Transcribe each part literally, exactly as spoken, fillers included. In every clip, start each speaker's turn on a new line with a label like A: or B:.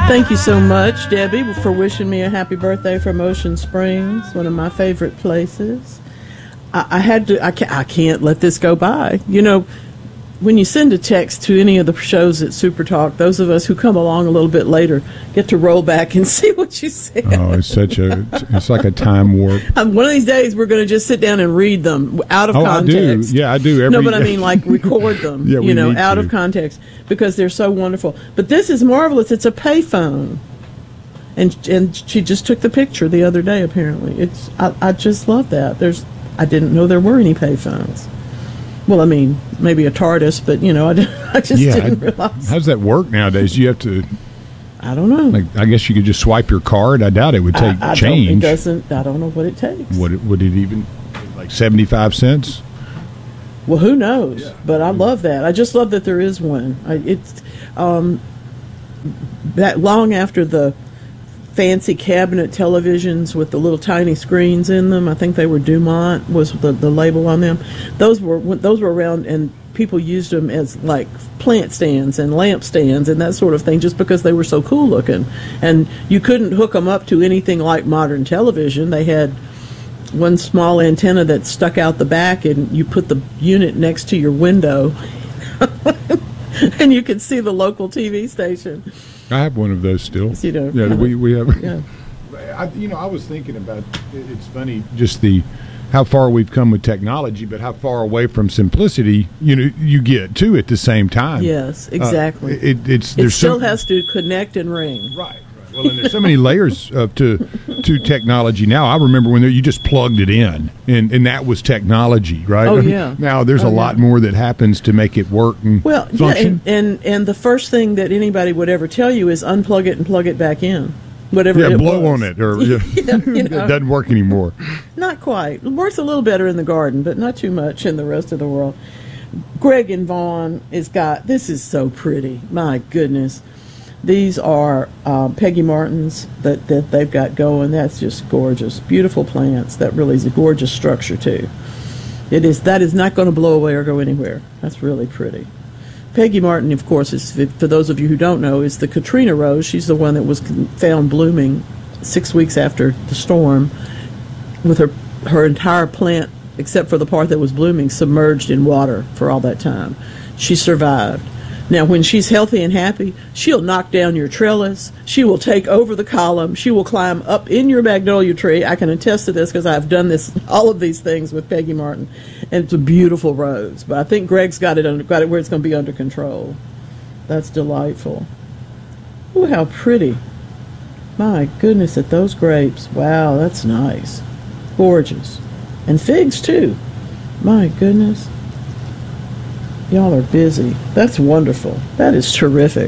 A: Thank you so much, Debbie, for wishing me a happy birthday from Ocean Springs, one of my favorite places. I, I had to. I can't, I can't let this go by. You know, when you send a text to any of the shows at Super Talk, those of us who come along a little bit later get to roll back and see what you said.
B: Oh, it's such a, it's like a time warp.
A: Um, one of these days, we're going to just sit down and read them out of
B: oh,
A: context.
B: I do. Yeah, I do. Every
A: no, but I mean, like, record them,
B: yeah, we
A: you know,
B: need
A: out
B: to.
A: of context, because they're so wonderful. But this is marvelous. It's a payphone. And and she just took the picture the other day, apparently. It's I, I just love that. There's I didn't know there were any payphones. Well, I mean, maybe a TARDIS, but, you know, I, I just
B: yeah,
A: didn't
B: I,
A: realize.
B: How does that work nowadays? You have to...
A: I don't know.
B: Like, I guess you could just swipe your card. I doubt it would take
A: I, I
B: change.
A: Don't, it doesn't. I don't know what it takes.
B: Would it, would it even, like seventy-five cents?
A: Well, who knows?
B: Yeah.
A: But I love that. I just love that there is one. I, it's um, that long after the fancy cabinet televisions with the little tiny screens in them. I think they were Dumont was the, the label on them. Those were those were around, and people used them as like plant stands and lamp stands and that sort of thing, just because they were so cool looking. And you couldn't hook them up to anything like modern television. They had one small antenna that stuck out the back, and you put the unit next to your window, and you could see the local T V station.
B: I have one of those still.
A: You know,
B: yeah, we we have.
A: Yeah.
B: I, you know, I was thinking about. It's funny, just the how far we've come with technology, but how far away from simplicity you know you get too at the same time.
A: Yes, exactly.
B: Uh, it, it's
A: it
B: there's
A: still
B: so,
A: has to connect and ring.
B: Right. Well, and there's so many layers of to to technology now. I remember when there, you just plugged it in, and, and that was technology, right?
A: Oh yeah.
B: Now there's
A: oh,
B: a lot
A: yeah.
B: more that happens to make it work and
A: well,
B: function.
A: yeah, and, and and the first thing that anybody would ever tell you is unplug it and plug it back in, whatever.
B: Yeah,
A: it
B: blow
A: was.
B: on it, or
A: yeah, you know.
B: It doesn't work anymore.
A: Not quite. It works a little better in the garden, but not too much in the rest of the world. Greg and Vaughn has got this is so pretty. My goodness. These are uh, Peggy Martins that, that they've got going. That's just gorgeous. Beautiful plants. That really is a gorgeous structure, too. It is. That is not going to blow away or go anywhere. That's really pretty. Peggy Martin, of course, is, for those of you who don't know, is the Katrina rose. She's the one that was found blooming six weeks after the storm with her, her entire plant, except for the part that was blooming, submerged in water for all that time. She survived. Now, when she's healthy and happy, she'll knock down your trellis. She will take over the column. She will climb up in your magnolia tree. I can attest to this because I've done this, all of these things with Peggy Martin, and it's a beautiful rose. But I think Greg's got it under, got it where it's going to be under control. That's delightful. Ooh, how pretty! My goodness, at those grapes! Wow, that's nice, gorgeous, and figs too. My goodness. Y'all are busy. That's wonderful. That is terrific.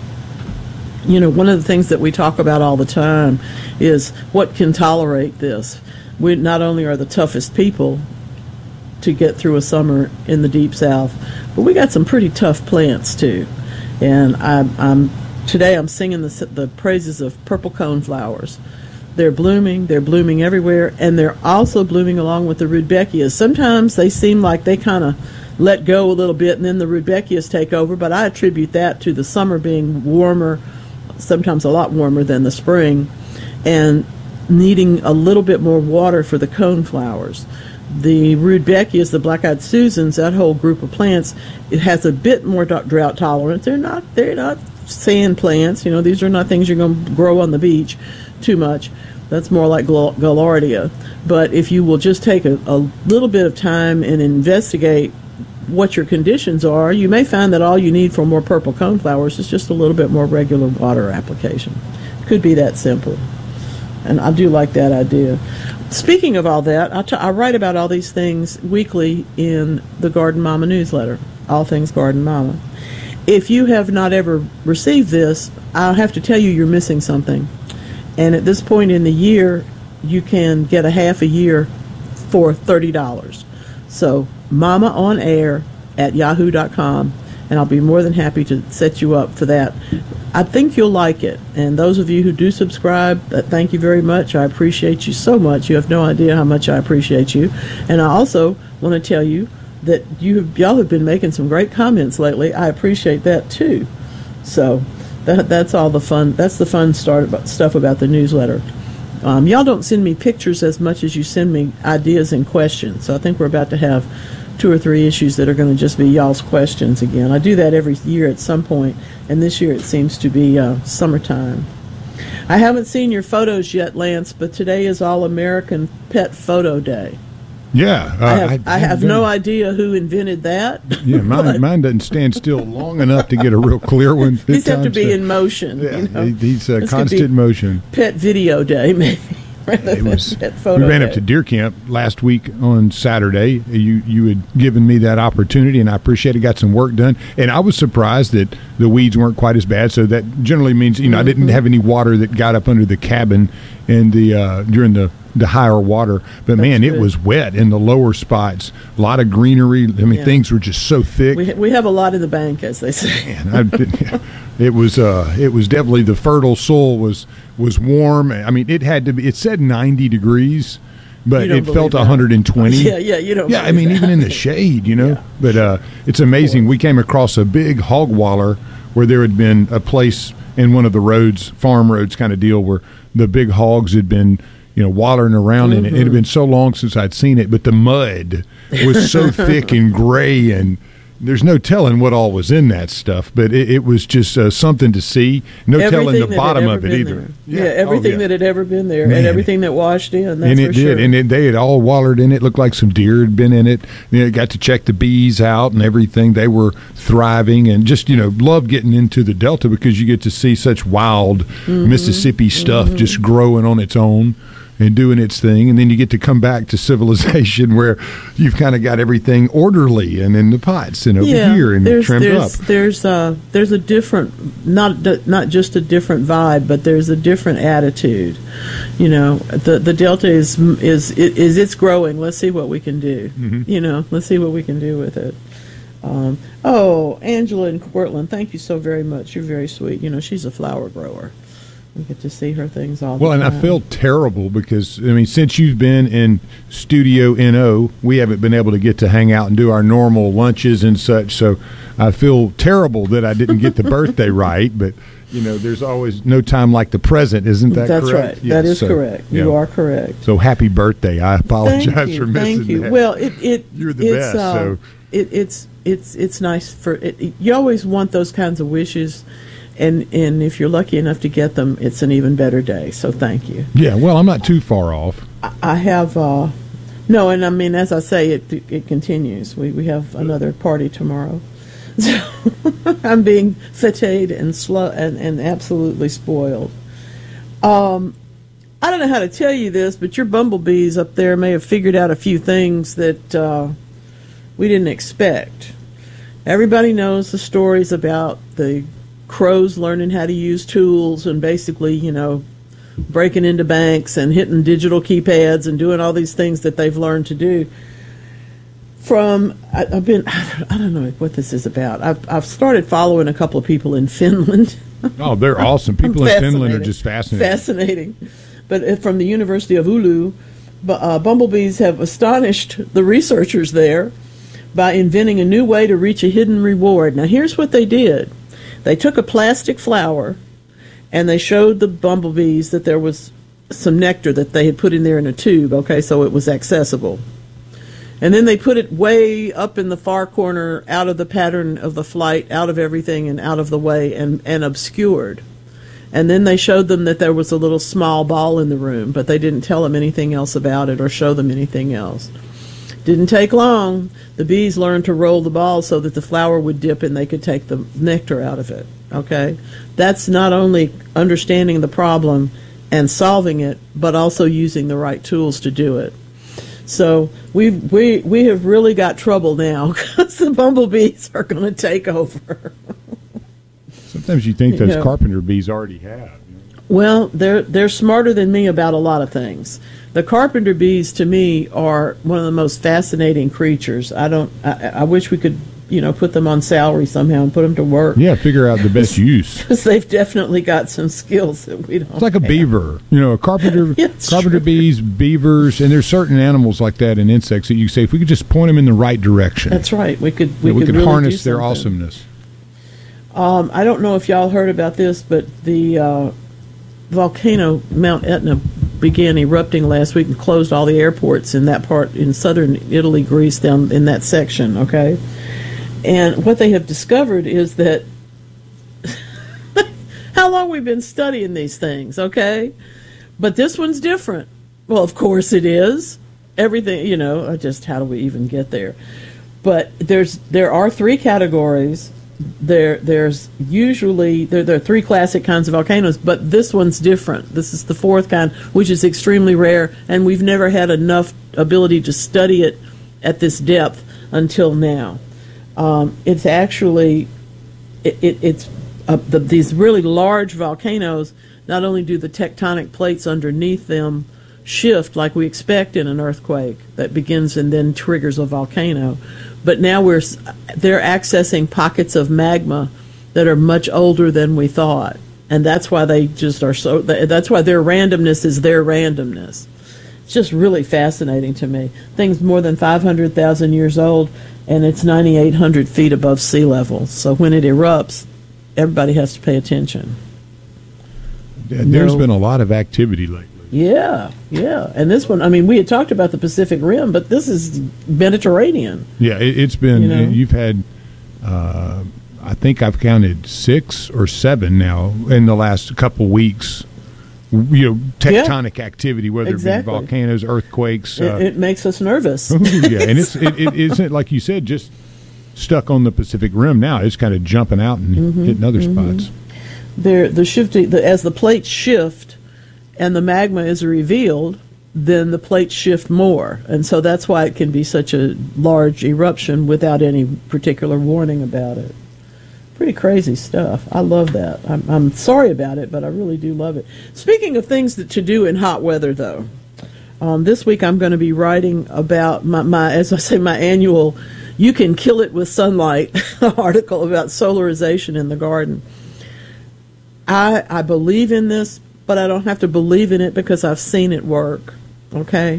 A: You know, one of the things that we talk about all the time is what can tolerate this. We not only are the toughest people to get through a summer in the Deep South, but we got some pretty tough plants too. And I'm, I'm today I'm singing the, the praises of purple coneflowers. They're blooming. They're blooming everywhere, and they're also blooming along with the rudbeckias. Sometimes they seem like they kind of let go a little bit, and then the rudbeckias take over, but I attribute that to the summer being warmer, sometimes a lot warmer than the spring, and needing a little bit more water for the coneflowers. The rudbeckias, the black-eyed Susans, that whole group of plants, it has a bit more drought tolerance. They're not they're not sand plants. You know, these are not things you're going to grow on the beach too much. That's more like Gaillardia. But if you will just take a, a little bit of time and investigate what your conditions are, you may find that all you need for more purple coneflowers is just a little bit more regular water application. Could be that simple. And I do like that idea. Speaking of all that, I, t- I write about all these things weekly in the Garden Mama newsletter, All Things Garden Mama. If you have not ever received this, I'll have to tell you you're missing something. And at this point in the year, you can get a half a year for thirty dollars. So Mama on Air at yahoo dot com, and I'll be more than happy to set you up for that. I think you'll like it. And those of you who do subscribe, uh, thank you very much. I appreciate you so much. You have no idea how much I appreciate you. And I also want to tell you that you have, y'all have been making some great comments lately. I appreciate that too. So that, that's all the fun. That's the fun start about, stuff about the newsletter. Um, y'all don't send me pictures as much as you send me ideas and questions. So I think we're about to have two or three issues that are going to just be y'all's questions again. I do that every year at some point, and this year it seems to be uh, summertime. I haven't seen your photos yet, Lance, but today is All American Pet Photo Day.
B: Yeah, uh,
A: I have, I, I have no
B: it.
A: idea who invented that.
B: Yeah, mine, mine doesn't stand still long enough to get a real clear one.
A: These have to be
B: so.
A: in motion.
B: Yeah,
A: you know?
B: these uh, constant motion.
A: Pet Video Day, maybe.
B: It was,
A: pet photo
B: we ran
A: day.
B: up to Deer Camp last week on Saturday. You you had given me that opportunity, and I appreciate it. Got some work done, and I was surprised that the weeds weren't quite as bad. So that generally means you know mm-hmm. I didn't have any water that got up under the cabin in the uh, during the. the higher water, but
A: That's
B: man,
A: good.
B: It was wet in the lower spots. A lot of greenery. I mean,
A: yeah.
B: things were just so thick.
A: We, we have a lot in the bank, as they say.
B: Man, I, it was uh, it was definitely the fertile soil was was warm. I mean, it had to be. It said ninety degrees, but it felt
A: that.
B: one hundred twenty.
A: Yeah, yeah, you don't.
B: Yeah, I mean,
A: that.
B: even in the shade, you know.
A: Yeah.
B: But uh, it's amazing. We came across a big hog waller where there had been a place in one of the roads, farm roads, kind of deal, where the big hogs had been. You know, wallering around mm-hmm. in it. It had been so long since I'd seen it, but the mud was so thick and gray, and there's no telling what all was in that stuff. But it, it was just uh, something to see. No
A: everything
B: telling the bottom of it either.
A: Yeah, yeah, everything oh, yeah. that had ever been there,
B: Man.
A: and everything that washed in. That's
B: and it
A: for
B: did,
A: sure.
B: and it, they had all wallered in it. Looked like some deer had been in it. You know, got to check the bees out and everything. They were thriving, and just you know, love getting into the Delta because you get to see such wild mm-hmm. Mississippi stuff mm-hmm. just growing on its own. And doing its thing, and then you get to come back to civilization where you've kind of got everything orderly and in the pots and over
A: yeah,
B: here and
A: there's,
B: trimmed
A: there's,
B: up.
A: There's uh, there's a different, not not just a different vibe, but there's a different attitude. You know, the the Delta is is is it's growing. Let's see what we can do. Mm-hmm. You know, let's see what we can do with it. Um, oh, Angela in Portland, thank you so very much. You're very sweet. You know, she's a flower grower. We get to see her things all
B: well,
A: the time.
B: Well, and I feel terrible because, I mean, since you've been in Studio N O, we haven't been able to get to hang out and do our normal lunches and such. So I feel terrible that I didn't get the birthday right. But, you know, there's always no time like the present. Isn't that
A: That's
B: correct?
A: That's right. Yes, that is so, correct. You yeah. are correct.
B: So happy birthday. I apologize
A: Thank you.
B: for missing
A: Thank you.
B: that.
A: Well, it, it,
B: You're the
A: it's,
B: best.
A: Uh,
B: so
A: it, it's, it's, it's nice for it. You always want those kinds of wishes. And and if you're lucky enough to get them, it's an even better day. So thank you.
B: Yeah, well, I'm not too far off.
A: I, I have uh, no, and I mean, as I say, it it continues. We we have another party tomorrow. So I'm being feted and slow and, and absolutely spoiled. Um, I don't know how to tell you this, but your bumblebees up there may have figured out a few things that uh, we didn't expect. Everybody knows the stories about the crows learning how to use tools and basically, you know, breaking into banks and hitting digital keypads and doing all these things that they've learned to do. From, I, I've been, I don't know what this is about. I've, I've started following a couple of people in Finland.
B: Oh, they're awesome. People in Finland are just fascinating.
A: Fascinating. But from the University of Oulu, uh, bumblebees have astonished the researchers there by inventing a new way to reach a hidden reward. Now, here's what they did. They took a plastic flower, and they showed the bumblebees that there was some nectar that they had put in there in a tube, okay, so it was accessible. And then they put it way up in the far corner, out of the pattern of the flight, out of everything, and out of the way, and, and obscured. And then they showed them that there was a little small ball in the room, but they didn't tell them anything else about it or show them anything else. Didn't take long. The bees learned to roll the ball so that the flower would dip and they could take the nectar out of it. Okay? That's not only understanding the problem and solving it, but also using the right tools to do it. So we've, we we have really got trouble now because the bumblebees are going to take over.
B: Sometimes you think those
A: you know,
B: carpenter bees already have.
A: Well, they're they're smarter than me about a lot of things. The carpenter bees, to me, are one of the most fascinating creatures. I don't. I, I wish we could, you know, put them on salary somehow and put them to work.
B: Yeah, figure out the best use.
A: Because they've definitely got some skills that we don't.
B: It's like a
A: have.
B: beaver, you know, a carpenter,
A: Yeah,
B: carpenter
A: true.
B: bees, beavers, and there's certain animals like that and insects that you say if we could just point them in the right direction.
A: That's right. We could. We,
B: we
A: could,
B: could
A: really
B: harness
A: do
B: their
A: something.
B: awesomeness.
A: Um, I don't know if y'all heard about this, but the uh, volcano Mount Etna began erupting last week and closed all the airports in that part in southern Italy, Greece, down in that section, okay? And what they have discovered is that how long we've been studying these things, okay? But this one's different. Well, of course it is. Everything, you know, just how do we even get there? But there's there are three categories. There, there's usually there, there are three classic kinds of volcanoes, but this one's different. This is the fourth kind, which is extremely rare, and we've never had enough ability to study it at this depth until now. Um, it's actually it, it, it's uh, the, these really large volcanoes. Not only do the tectonic plates underneath them shift like we expect in an earthquake that begins and then triggers a volcano, but now we're they're accessing pockets of magma that are much older than we thought, and that's why they just are so that's why their randomness is their randomness. It's just really fascinating to me. Things more than five hundred thousand years old, and it's ninety-eight hundred feet above sea level, so when it erupts, everybody has to pay attention.
B: There's
A: No.
B: been a lot of activity lately.
A: Yeah, yeah. And this one, I mean, we had talked about the Pacific Rim, but this is Mediterranean.
B: Yeah, it, it's been,
A: You know?
B: you've had, uh, I think I've counted six or seven now in the last couple weeks, you know, tectonic activity, whether
A: Exactly.
B: it be volcanoes, earthquakes.
A: It,
B: Uh,
A: it makes us nervous.
B: yeah, and it's, it, it isn't, like you said, just stuck on the Pacific Rim now. It's kind of jumping out and
A: Mm-hmm,
B: hitting other spots.
A: They're, the shifting, the, as the plates shift and the magma is revealed, then the plates shift more. And so that's why it can be such a large eruption without any particular warning about it. Pretty crazy stuff. I love that. I'm, I'm sorry about it, but I really do love it. Speaking of things that to do in hot weather, though, um, this week I'm going to be writing about my, my, as I say, my annual "You Can Kill It with Sunlight" article about solarization in the garden. I I believe in this, but I don't have to believe in it because I've seen it work. Okay?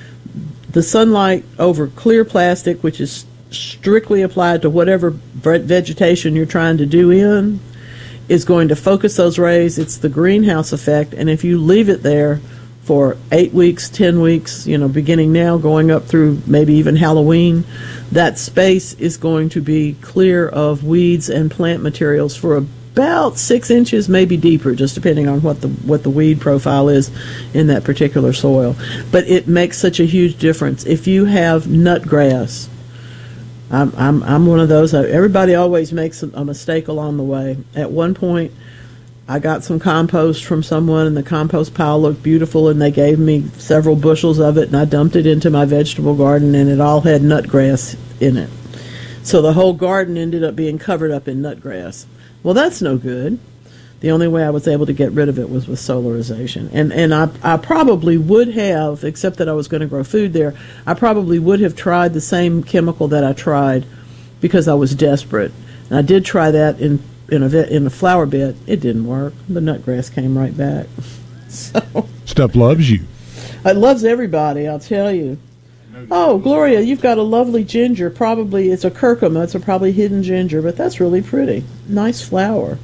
A: The sunlight over clear plastic, which is strictly applied to whatever vegetation you're trying to do in, is going to focus those rays. It's the greenhouse effect, and if you leave it there for eight weeks, ten weeks, you know, beginning now, going up through maybe even Halloween, that space is going to be clear of weeds and plant materials for about six inches, maybe deeper, just depending on what the what the weed profile is in that particular soil. But it makes such a huge difference. If you have nut grass, I'm I'm I'm one of those. Everybody always makes a mistake along the way. At one point, I got some compost from someone, and the compost pile looked beautiful, and they gave me several bushels of it, and I dumped it into my vegetable garden, and it all had nut grass in it. So the whole garden ended up being covered up in nut grass. Well, that's no good. The only way I was able to get rid of it was with solarization. And and I, I probably would have, except that I was going to grow food there, I probably would have tried the same chemical that I tried because I was desperate. And I did try that in in a in a flower bed. It didn't work. The nutgrass came right back. So
B: Stuff loves you.
A: it loves everybody, I'll tell you. Oh, Gloria, you've got a lovely ginger. Probably it's a curcuma. It's a probably hidden ginger, but that's really pretty. Nice flower.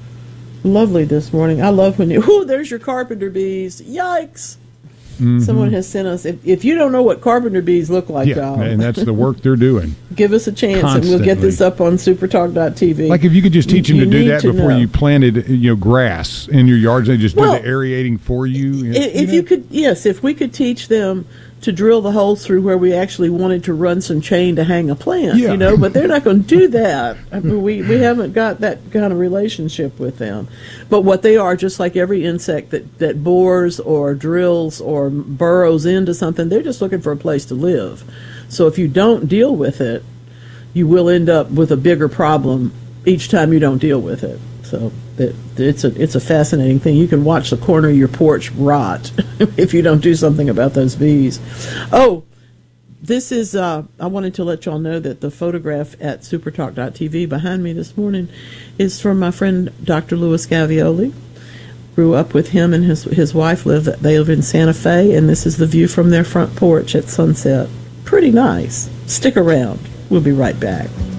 A: Lovely this morning. I love when you... Ooh, there's your carpenter bees. Yikes. Mm-hmm. Someone has sent us... If, if you don't know what carpenter bees look like,
B: Yeah,
A: y'all,
B: and that's the work they're doing.
A: give us a chance,
B: Constantly.
A: and we'll get this up on supertalk dot t v.
B: Like if you could just teach them
A: You
B: to do
A: need
B: that
A: to
B: before
A: know.
B: you planted, you know, grass in your yards, they just
A: Well,
B: do the aerating for you. you know,
A: I- If
B: know?
A: you could, yes, if we could teach them to drill the holes through where we actually wanted to run some chain to hang a plant,
B: Yeah.
A: you know, but they're not going to do that. I mean, we, we haven't got that kind of relationship with them. But what they are, just like every insect that, that bores or drills or burrows into something, they're just looking for a place to live. So if you don't deal with it, you will end up with a bigger problem each time you don't deal with it. So it, it's a it's a fascinating thing. You can watch the corner of your porch rot if you don't do something about those bees. Oh, this is, uh, I wanted to let y'all know that the photograph at supertalk dot t v behind me this morning is from my friend Doctor Louis Gavioli. Grew up with him and his his wife. Live They live in Santa Fe, and this is the view from their front porch at sunset. Pretty nice. Stick around. We'll be right back.